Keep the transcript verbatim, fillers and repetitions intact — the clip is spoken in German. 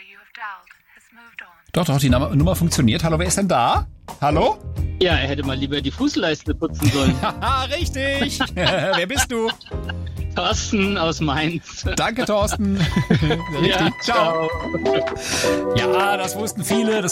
Doch, doch, die Nummer, Nummer funktioniert. Hallo, wer ist denn da? Hallo? Ja, er hätte mal lieber die Fußleiste putzen sollen. Haha, richtig. Wer bist du? Thorsten aus Mainz. Danke, Thorsten. Richtig. Ja, ciao. Ja, das wussten viele. Das